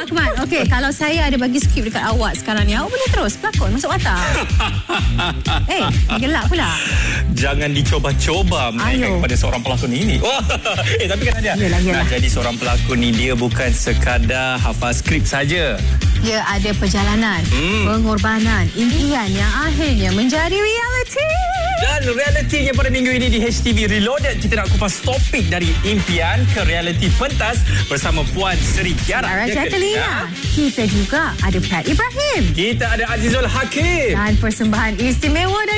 Ahmad, okey, kalau saya ada bagi skrip dekat awak sekarang ni, awak boleh terus pelakon masuk watak. Gelak pula. Jangan dicoba-coba mainkan kepada seorang pelakon ini. Tapi kan Nadia, nak jadi seorang pelakon ni dia bukan sekadar hafal skrip saja. Dia ada perjalanan, pengorbanan, impian yang akhirnya menjadi reality. Dan realitinya pada minggu ini di HTV Reloaded, kita nak kupas topik dari impian ke realiti pentas bersama Puan Sri Kiara Jatelina. Kita juga ada Pat Ibrahim. Kita ada Azizul Hakim. Dan persembahan istimewa dari